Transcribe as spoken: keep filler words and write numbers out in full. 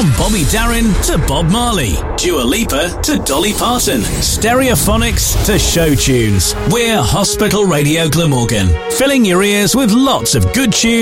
From Bobby Darin to Bob Marley, Dua Lipa to Dolly Parton, Stereophonics to show tunes. We're Hospital Radio Glamorgan, filling your ears with lots of good tunes